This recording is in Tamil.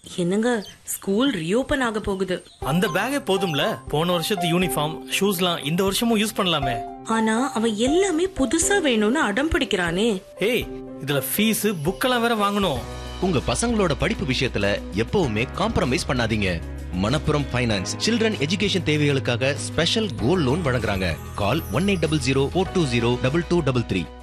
என்னங்க, ஸ்கூல் ரீஓபன் ஆக போகுது. அந்த பேக்கே போதும்ல, போன வருஷத்து யூனிஃபார்ம் ஷூஸ்லாம் இந்த வருஷமும் யூஸ் பண்ணலாமே. ஆனா அவன் எல்லாமே புதுசா வேணும்னு அடம் பிடிக்கிறானே. ஏய், இதுல ஃபீஸ் புக்கெல்லாம் வேற வாங்கணும். உங்க பசங்களோட படிப்பு விஷயத்துல எப்பவுமே காம்ப்ரமைஸ் பண்ணாதீங்க. மணப்புரம் ஃபைனான்ஸ் சில்ட்ரன் எஜுகேஷன் தேவைகளுக்காக ஸ்பெஷல் கோல்ட் லோன் வழங்குறாங்க. கால் 1800 420 2233.